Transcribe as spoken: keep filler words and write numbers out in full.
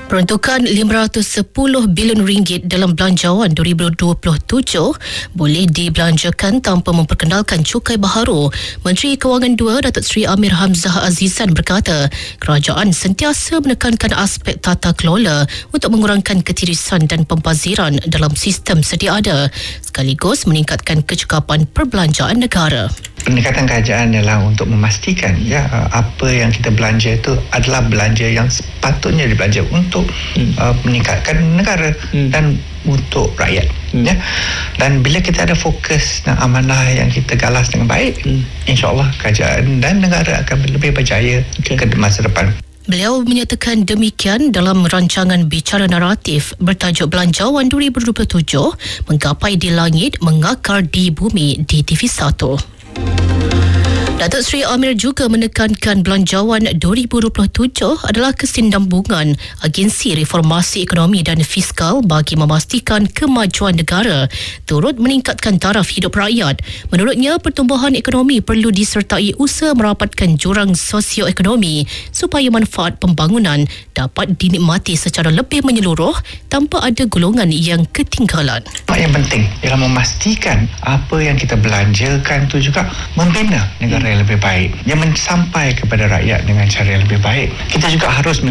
Peruntukan lima ratus sepuluh bilion ringgit dalam belanjawan dua ribu dua puluh tujuh boleh dibelanjakan tanpa memperkenalkan cukai baharu. Menteri Kewangan dua Datuk Seri Amir Hamzah Azizan berkata, kerajaan sentiasa menekankan aspek tata kelola untuk mengurangkan ketirisan dan pembaziran dalam sistem sedia ada, sekaligus meningkatkan kecekapan perbelanjaan negara. Pendekatan kerajaan adalah untuk memastikan ya apa yang kita belanja itu adalah belanja yang sepatutnya dibelanja untuk hmm. uh, meningkatkan negara hmm. dan untuk rakyat hmm. ya. Dan bila kita ada fokus dan amanah yang kita galas dengan baik, hmm. insya-Allah kerajaan dan negara akan lebih berjaya okay. ke masa depan. Beliau menyatakan demikian dalam rancangan bicara naratif bertajuk Belanjawan dua ribu dua puluh tujuh Menggapai di Langit Mengakar di Bumi di T V satu. Datuk Seri Amir juga menekankan belanjawan dua ribu dua puluh tujuh adalah kesinambungan agensi reformasi ekonomi dan fiskal bagi memastikan kemajuan negara turut meningkatkan taraf hidup rakyat. Menurutnya, pertumbuhan ekonomi perlu disertai usaha merapatkan jurang sosioekonomi supaya manfaat pembangunan dapat dinikmati secara lebih menyeluruh tanpa ada golongan yang ketinggalan. Yang penting ialah memastikan apa yang kita belanjakan itu juga membina negara yang lebih baik, yang sampai kepada rakyat dengan cara yang lebih baik. Kita juga harus